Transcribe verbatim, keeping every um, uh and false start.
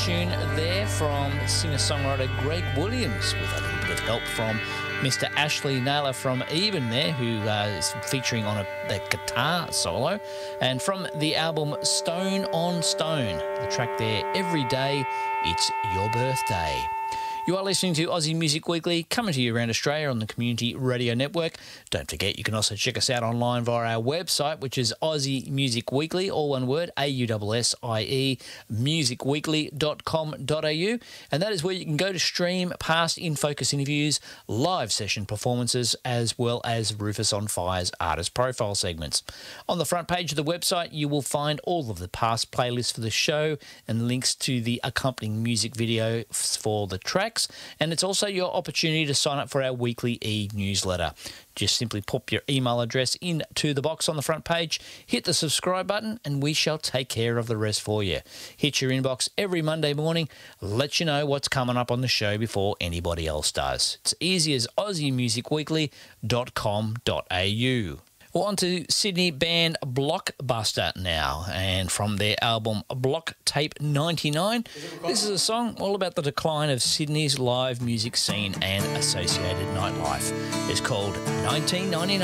Tune there from singer-songwriter Greg Williams with a little bit of help from Mister Ashley Naylor from Even there, who uh, is featuring on a, a guitar solo. And from the album Stone on Stone, the track there, Every Day, It's Your Birthday. You are listening to Aussie Music Weekly, coming to you around Australia on the Community Radio Network. Don't forget, you can also check us out online via our website, which is Aussie Music Weekly, all one word, A U S S I E, music weekly dot com dot a u. And that is where you can go to stream past In Focus interviews, live session performances, as well as Rufus on Fire's artist profile segments. On the front page of the website, you will find all of the past playlists for the show and links to the accompanying music video for the track. And it's also your opportunity to sign up for our weekly e-newsletter. Just simply pop your email address into the box on the front page, hit the subscribe button, and we shall take care of the rest for you. Hit your inbox every Monday morning, let you know what's coming up on the show before anybody else does. It's easy as aussie music weekly dot com dot a u. Well, on to Sydney band Blockbuster now, and from their album Block Tape ninety-nine, this is a song all about the decline of Sydney's live music scene and associated nightlife. It's called nineteen ninety-nine.